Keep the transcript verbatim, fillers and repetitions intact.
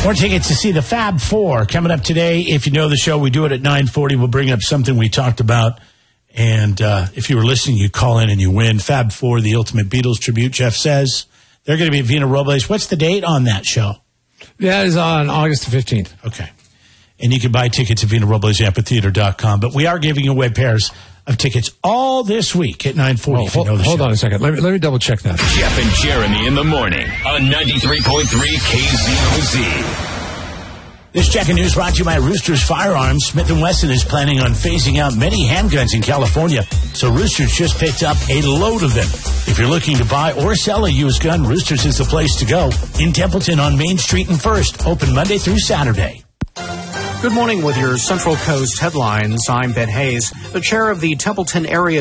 More tickets to see the Fab Four coming up today. If you know the show, we do it at nine forty. We'll bring up something we talked about. And uh, if you were listening, you call in and you win. Fab Four, the Ultimate Beatles tribute, Jeff says. They're going to be at Vina Robles. What's the date on that show? That is on August the fifteenth. Okay. And you can buy tickets at Vina Robles Amphitheater dot com. But we are giving away pairs of tickets all this week at nine forty. Oh, hold you know hold show. on a second. Let me, let me double check that. Jeff and Jeremy in the morning on ninety-three point three K Z O Z. This Check of News brought to you by Roosters Firearms. Smith and Wesson is planning on phasing out many handguns in California, so Roosters just picked up a load of them. If you're looking to buy or sell a used gun, Roosters is the place to go. In Templeton on Main Street and First, open Monday through Saturday. Good morning with your Central Coast headlines. I'm Ben Hayes. The chair of the Templeton Area